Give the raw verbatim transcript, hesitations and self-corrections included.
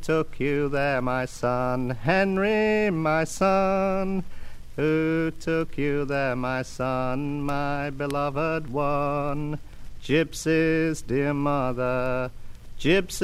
took you there, my son? Henry, my son. Who took you there, my son, my beloved one? Gypsy's dear mother, Gypsy.